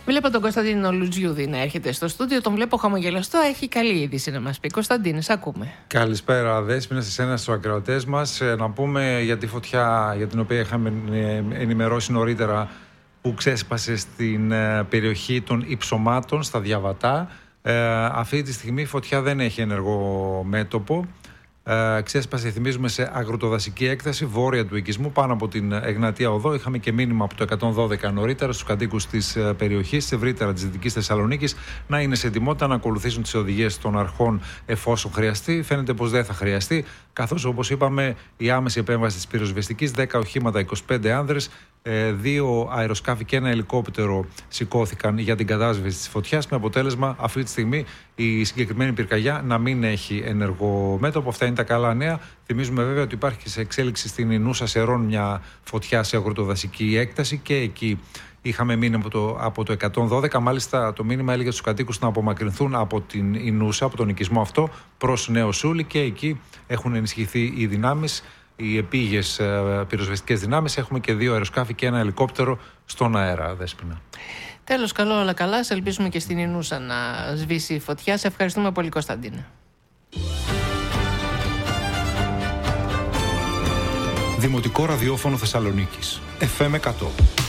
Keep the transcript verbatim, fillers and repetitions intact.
Βλέπω τον Κωνσταντίνο Λουτζιούδη να έρχεται στο στούντιο, τον βλέπω χαμογελαστό, έχει καλή είδηση να μας πει. Κωνσταντίνε, σ' ακούμε. Καλησπέρα, Δέσποινα, σε εσένα, στους ακροατές μας. Να πούμε για τη φωτιά για την οποία είχαμε ενημερώσει νωρίτερα, που ξέσπασε στην περιοχή των Υψωμάτων, στα Διαβατά. Ε, αυτή τη στιγμή η φωτιά δεν έχει ενεργό μέτωπο. Ε, ξέσπασε, θυμίζουμε, σε αγροτοδασική έκταση βόρεια του οικισμού, πάνω από την Εγνατία Οδό. Είχαμε και μήνυμα από το εκατόν δώδεκα νωρίτερα στους κατοίκους της περιοχής, ευρύτερα της Δυτικής Θεσσαλονίκης, να είναι σε ετοιμότητα να ακολουθήσουν τις οδηγίες των αρχών εφόσον χρειαστεί. Φαίνεται πως δεν θα χρειαστεί, καθώς, όπως είπαμε, η άμεση επέμβαση της πυροσβεστικής, δέκα οχήματα, είκοσι άνδρες, δύο αεροσκάφη και ένα ελικόπτερο σηκώθηκαν για την κατάσβεση της φωτιάς, με αποτέλεσμα αυτή τη στιγμή η συγκεκριμένη πυρκαγιά να μην έχει ενεργό μέτωπο. Αυτά είναι τα καλά νέα. Θυμίζουμε βέβαια ότι υπάρχει σε εξέλιξη στην Ινούσα Σερών μια φωτιά σε αγροτοδασική έκταση, και εκεί είχαμε μείνει από το, από το εκατόν δώδεκα. Μάλιστα το μήνυμα έλεγε στους κατοίκους να απομακρυνθούν από την Ινούσα, από τον οικισμό αυτό, προς Νέο Σούλη, και εκεί έχουν ενισχυθεί οι δυνάμεις, οι επίγειες πυροσβεστικές δυνάμεις. Έχουμε και δύο αεροσκάφη και ένα ελικόπτερο στον αέρα, Δέσποινα. Τέλος, καλό όλα καλά. Σε ελπίζουμε και στην Ινούσα να σβήσει η φωτιά. Σε ευχαριστούμε πολύ, Κωνσταντίνε. Δημοτικό Ραδιόφωνο Θεσσαλονίκης, εφ εμ εκατό.